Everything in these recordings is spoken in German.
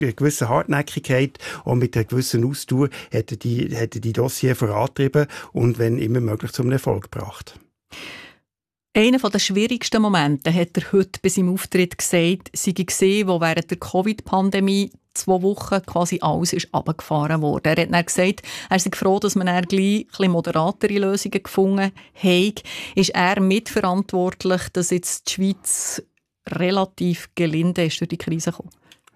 einer gewissen Hartnäckigkeit und mit einer gewissen Ausdauer hätte die Dossier vorantrieben und wenn immer möglich zum Erfolg gebracht. Einer der schwierigsten Momente hat er heute bei seinem Auftritt gesagt, sei gesehen, wo während der Covid-Pandemie 2 Wochen quasi alles ist runtergefahren wurde. Er hat dann gesagt, er sei froh, dass man dann gleich ein bisschen moderatere Lösungen gefunden hat. Ist er mitverantwortlich, dass jetzt die Schweiz relativ gelinde ist durch die Krise gekommen?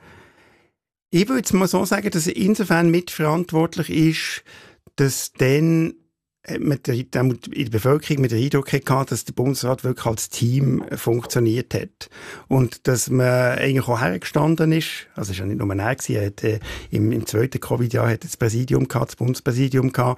Ich würde jetzt mal so sagen, dass er insofern mitverantwortlich ist, dass dann in der Bevölkerung mit der Eindruck hatte, dass der Bundesrat wirklich als Team funktioniert hat. Und dass man eigentlich auch hergestanden ist, also es war ja nicht nur er gewesen, er hat im zweiten Covid-Jahr hat das Präsidium gehabt, das Bundespräsidium gehabt,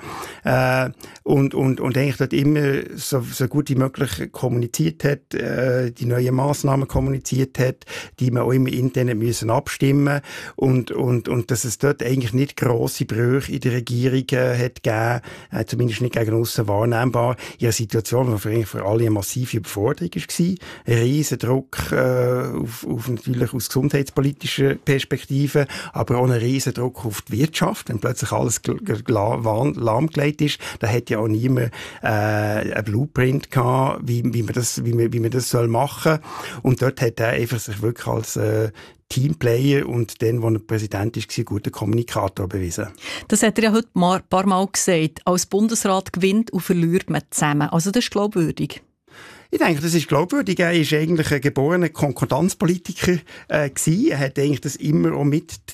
und eigentlich dort immer so gut wie möglich kommuniziert hat, die neuen Massnahmen kommuniziert hat, die man auch immer intern müssen abstimmen und dass es dort eigentlich nicht grosse Brüche in der Regierung hat gegeben, zumindest nicht gegen aussen wahrnehmbar, in einer Situation, die für alle eine massive Überforderung war. Ein riesen Druck auf natürlich aus gesundheitspolitischer Perspektive, aber auch ein riesen Druck auf die Wirtschaft, wenn plötzlich alles lahmgelegt ist. Da hat ja auch niemand einen Blueprint gehabt, wie man das soll machen. Und dort hat er einfach sich wirklich als Teamplayer und dann, als er Präsident war, ein guter Kommunikator bewiesen. Das hat er ja heute ein paar Mal gesagt. Als Bundesrat gewinnt und verliert man zusammen. Also das ist glaubwürdig. Ich denke, das ist glaubwürdig. Er war eigentlich ein geborener Konkordanzpolitiker gewesen. Er hat eigentlich das immer auch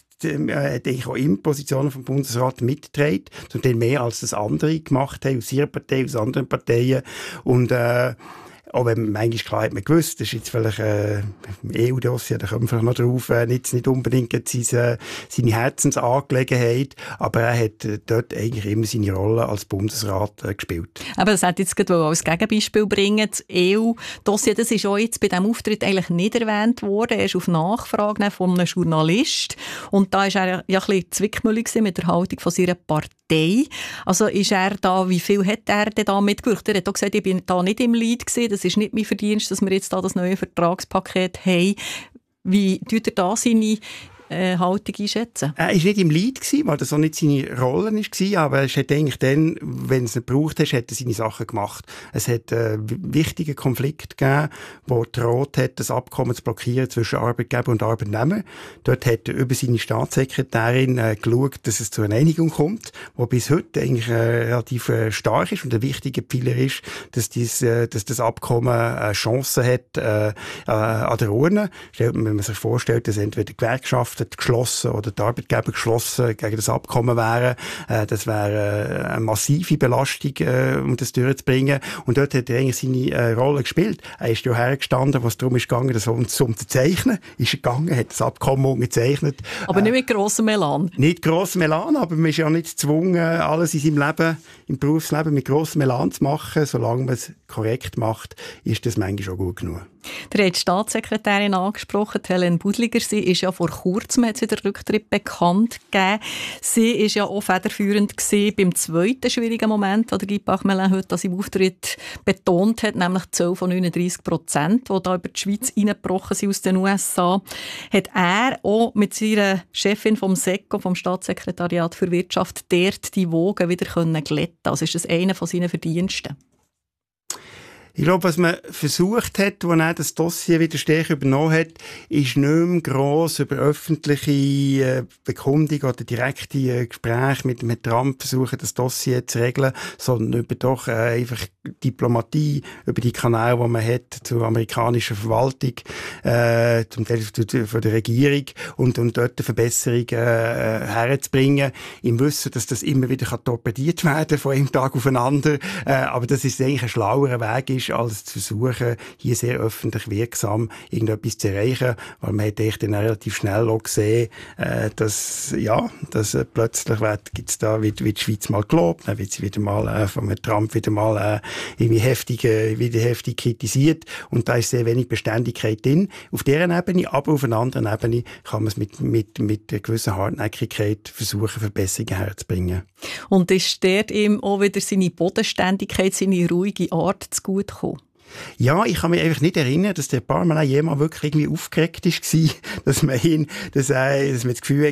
er hat eigentlich auch in Positionen vom Bundesrat mitgetragen, zum Teil mehr als das andere gemacht haben, aus ihrer Partei, aus anderen Parteien. Und auch wenn man manchmal klar hat man gewusst, das ist jetzt vielleicht ein EU-Dossier, da kommen wir noch drauf, nicht unbedingt seine Herzensangelegenheit, aber er hat dort eigentlich immer seine Rolle als Bundesrat gespielt. Aber das hätte ich jetzt gerade als Gegenbeispiel bringen. Das EU-Dossier, das ist auch jetzt bei diesem Auftritt eigentlich nicht erwähnt worden. Er ist auf Nachfrage von einem Journalist und da war er ja ein bisschen zwickmühlig mit der Haltung von seiner Partei. Also ist er da, wie viel hat er denn da mitgewirkt? Er hat auch gesagt, ich bin da nicht im Lead gewesen, das ist nicht mein Verdienst, dass wir jetzt da das neue Vertragspaket haben. Wie tut er da seine Haltung einschätzen? Er war nicht im Lead, weil das auch nicht seine Rolle war, aber es hat eigentlich dann, wenn es nicht gebraucht hat, hat er seine Sachen gemacht. Es hat einen wichtigen Konflikt gegeben, der droht hat, das Abkommen zu blockieren zwischen Arbeitgeber und Arbeitnehmer. Dort hat er über seine Staatssekretärin geschaut, dass es zu einer Einigung kommt, die bis heute eigentlich relativ stark ist und ein wichtiger Pfeiler ist, dass das Abkommen eine Chance hat an der Urne. Wenn man sich vorstellt, dass entweder die Gewerkschaften geschlossen oder die Arbeitgeber geschlossen gegen das Abkommen wären. Das wäre eine massive Belastung, um das durchzubringen. Und dort hat er eigentlich seine Rolle gespielt. Er ist ja hergestanden, was darum ist gegangen, das zu unterzeichnen. Ist er gegangen, hat das Abkommen unterzeichnet. Aber nicht mit grossem Elan. Nicht grossem Elan, aber man ist ja nicht gezwungen, alles in seinem Leben, im Berufsleben mit grossem Elan zu machen. Solange man es korrekt macht, ist das manchmal schon gut genug. Der hat die Staatssekretärin angesprochen, Helen Budliger. Sie ist ja vor kurzem, hat sie den Rücktritt bekannt gegeben. Sie ist ja auch federführend gewesen beim zweiten schwierigen Moment, den Guy Parmelin heute an seinem Auftritt betont hat, nämlich die Zahl von 39%, die da über die Schweiz reingebrochen sind aus den USA. Hat er auch mit seiner Chefin vom SECO, vom Staatssekretariat für Wirtschaft, dort die Wogen wieder glätten. Also ist das einer von seinen Verdiensten? Ich glaube, was man versucht hat, als er das Dossier wieder stärker übernommen hat, ist nicht mehr gross über öffentliche Bekundung oder direkte Gespräche mit Trump versuchen, das Dossier zu regeln, sondern über doch einfach Diplomatie, über die Kanäle, die man hat zur amerikanischen Verwaltung, zum Teil von der Regierung und dort eine Verbesserung herzubringen, im Wissen, dass das immer wieder torpediert werden kann, von einem Tag auf den anderen, aber dass es eigentlich ein schlauerer Weg ist, als zu versuchen, hier sehr öffentlich wirksam irgendetwas zu erreichen, weil man hat echt dann relativ schnell auch gesehen, dass plötzlich gibt's da wird die Schweiz mal gelobt, dann wird sie wieder mal von Trump wieder mal irgendwie heftig kritisiert und da ist sehr wenig Beständigkeit drin. Auf dieser Ebene, aber auf einer anderen Ebene kann man es mit einer gewissen Hartnäckigkeit versuchen, Verbesserungen herzubringen. Und ist dort ihm auch wieder seine Bodenständigkeit, seine ruhige Art zugute gekommen? Ja, ich kann mich einfach nicht erinnern, dass der Parmalat jemals wirklich irgendwie aufgeregt war, dass man das Gefühl